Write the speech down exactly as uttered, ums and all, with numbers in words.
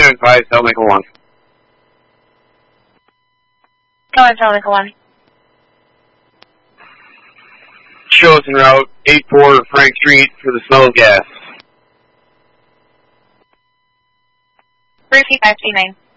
nine five, Delta one. Go ahead, Delta one. Chosen route, eight four Frank Street for the smell of gas. Repeat five two nine.